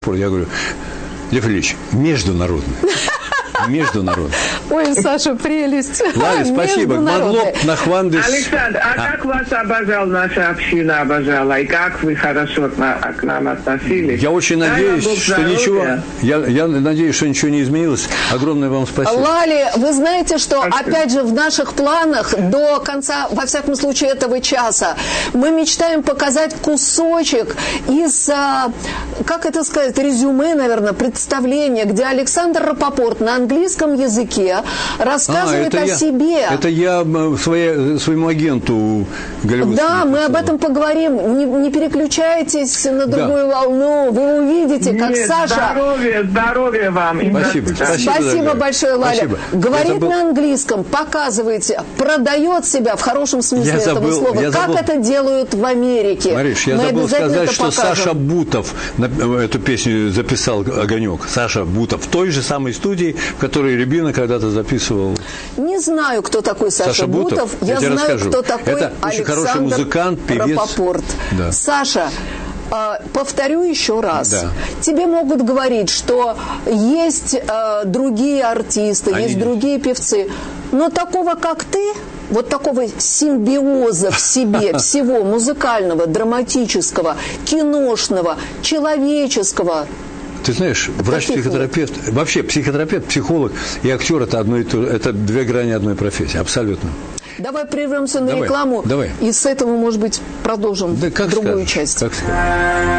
Я говорю, Лев Ильич, международный. Международный. Ой, Саша, прелесть. Лали, спасибо. Могло нахвандыш. Александр, как вас обожал наша община, обожала, и как вы хорошо к нам относились? Я очень надеюсь, что ничего, я надеюсь, что ничего не изменилось. Огромное вам спасибо. Лали, вы знаете, что, опять же, в наших планах до конца, во всяком случае, этого часа, мы мечтаем показать кусочек из, как это сказать, резюме, наверное, представления, где Александр Рапопорт на английском языке рассказывает о себе. Это я своему агенту голливудскому. Да, мы об этом поговорим. Не переключайтесь на другую волну. Вы увидите, как Саша... Здоровья вам. Спасибо большое, Лаля. Спасибо. Говорит на английском, показывает, продает себя в хорошем смысле этого слова. Как это делают в Америке? Мариш, я забыл сказать, что Саша Бутов эту песню записал «Огонек». Саша Бутов в той же самой студии, в которой Рябина когда-то записывал. Не знаю, кто такой Саша Бутов. Я знаю, расскажу. кто такой это очень хороший музыкант, певец. Рапопорт. Да. Саша, повторю еще раз. Да. Тебе могут говорить, что есть другие артисты, есть другие певцы, но такого, как ты, вот такого симбиоза в себе, всего музыкального, драматического, киношного, человеческого. Ты знаешь, врач-психотерапевт, вообще психотерапевт, психолог и актер – это одно и то, это две грани одной профессии, абсолютно. Давай прервемся на рекламу, давай. И с этого, может быть, продолжим другую часть.